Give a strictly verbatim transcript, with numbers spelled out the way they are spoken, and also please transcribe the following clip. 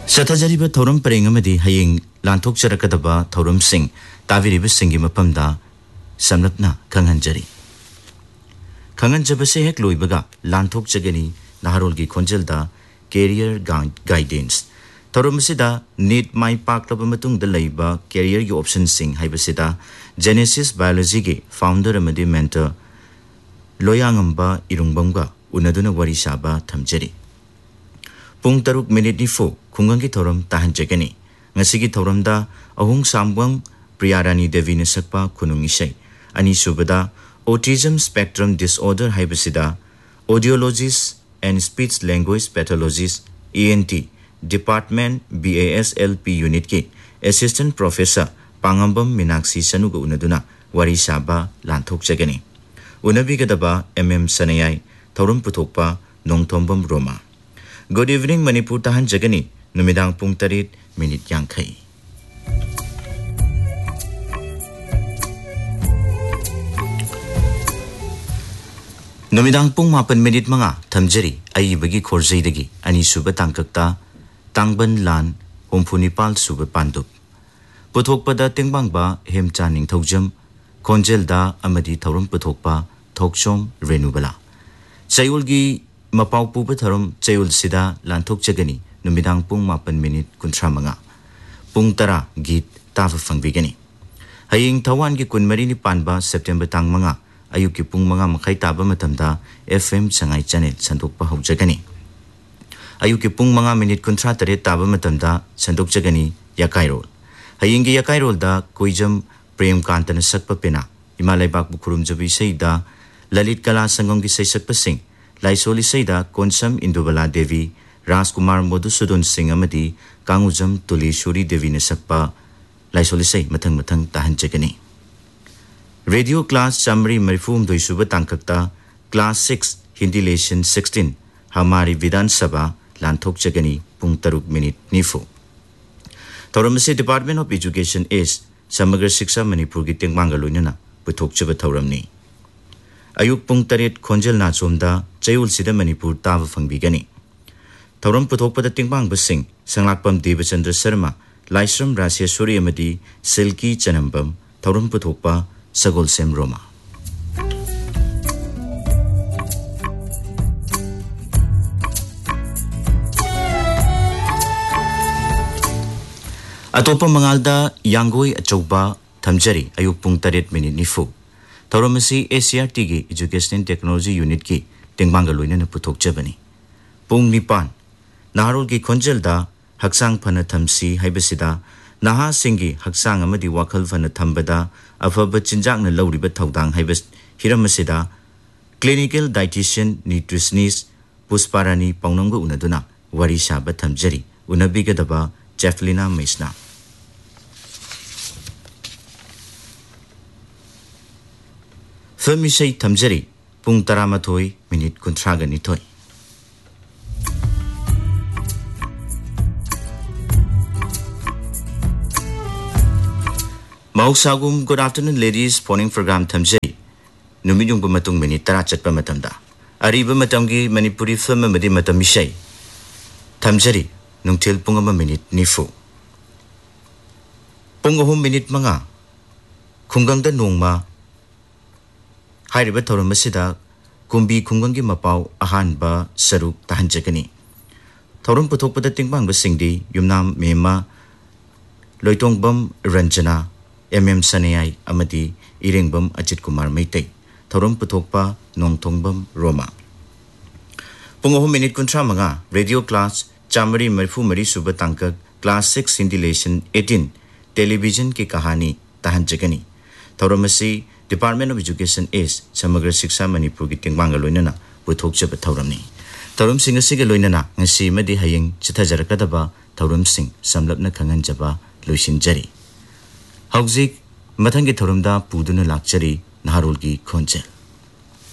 Sathajariba Thorum Peringamadi Haying Lantok Charakadaba Thorum Singh Tavirib Singi Mapamda Samlapna Kanganjari Kanganjabase Hek Luibaga Lantok Chagani Naharolgi Konjelda Career Guidance Thorumasida Need My Park Labamatung the Labor Career Option Sing Hibasida Genesis Biology Gi Founder Amadi Mentor Loyangamba Irungbanga Unaduna Warisaba Tamjeri Pung Taruk Minute Nifo Kungangi Thorum Tahan Jagani Ngasigi Thorumda Ahung Samwang Priyarani Devi Nasakpa Kunungishay Ani Subada Autism Spectrum Disorder Hibasida Audiologist and Speech Language Pathologist E N T Department B A S L P Unit Ki Assistant Professor Pangambam Minaksi Sanuga Unaduna Warisaba Lantok Jagani Unabigadaba M M Sanayai Thorum Putokpa Nongtombam Roma Good evening Manipur Tahan Jagani Numidang Pung Tarit Minute Yankai Numidang Pung Mapan Minute Manga Tamjari Ayi Bagi Khorzai Ani Suba Tangkakta Tangban Lan Humpunipal Suba Pandup Puthokpada Tingbangba Hemcha Ningthaujam Konjelda Amadi Thorum Puthokpa Thokchom Renubala Chayulgi Mapau Pupa Thorum Chayul Sida Lantok Jagani Numidang Pung Mapan Minute Kuntramanga Pung Tara Git Tava Fangbigani Haying Tawan Gi Kunmarini Panba September Tang Manga Ayuki Pung Manga Makai Taba Matamda F M Sangai Channel Sandok Pahau Jagani Ayuki Pung Manga Minute Kuntra Tare Taba Matamda Sandok Jagani Yakairol Hayingi Yakairol da Kuijam Prem Kantana Sakpa Pena Imalai Bak Bukurum Jabi Seida Lalit Kala Sangongi Saysakpa Singh Laisoli Seida Konsam Indubala Devi Rajkumar Modusudun Singh Amadi Kangujam Tuli Shuri Devi Nasakpa Laisoli Say Matang Matang Tahan Jagani Radio Class Chamri Marifum Doisuba Tangkakta Class six Hindi Lesson sixteen Hamari Vidhan Sabha Lantok Jagani Pung Taruk Minute Nifo Thoramase Department of Education is Samagra Shiksha Manipur Gi Tingmangalunana Puthok Chaba Thoramni Ayuk Pung Taret Konjal Nachomda Chayul Sida Manipur Tava Fangbigani Thoram Puthokpada Tingmang Basing Sanglakpam Devachandra Sharma Laisram Rasyaswari Amadi Silki Chanambam Thoram Puthokpa Sagol Sem Roma Atopa Mangalda Yangoi Achauba Tamjari Ayuk Pung Taret Minute Nifu Thoramasi A C R T Gi Education and Technology Unit Ki Tingbangaluina na Puthok Jabani Pung Nipan Naharol Gi Konjelda Haksang Phana Thamsi Haibasida Naha Singi Haksang Amadi Wakal Phana Thambada Afaba Chinjak na Lauriba Thaudang Haibas Hiramasida Clinical Dietitian Nutritionist Pusparani Paunangba Unaduna Warishaba Thamjari Unabigadaba Jefflina Mesna Femishay Tamjari Pung Taramatoi Minute Kuntraga Nitoi Mausagum, good afternoon ladies, Pawning program Tamjari Numidung Bumatung Minute Tarachat Pamatamda Ariba Matamgi Manipuri Film Madi Matamishay Tamjari Nungtil Pungama Minute Nifu Pungahum Minute Manga Kungangda Nungma Hairiba Thoramasida Kumbi Kungangi Mapau Ahanba Saruk Tahan Jagani Thorum Puthokpada Tingbang Basingdi Yumnam Mema Loitongbam Ranjana M M Sanayai Amadi Iringbam Ajit Kumar Meitei Thorum Puthokpa Nongtongbam Roma Pungahum Minute Kuntra Manga Radio Class Chamari Marfu Mari Suba Tangkak Class six Hindi Lesson eighteen Television Ki Kahani Tahan Jagani Thoramasi Department of Education is Samagra Shiksha Manipur Gi Tingbangaluina Puthok Chaba Thoramni Thorum Singh Asiga Loinana Ngasi Madi Haying Chithajarakadaba Thorum Singh Samlapna Kanganjaba Loisinjari Hauzik Mathangi Thorumda Puduna Lakchari Naharolgi Khonjel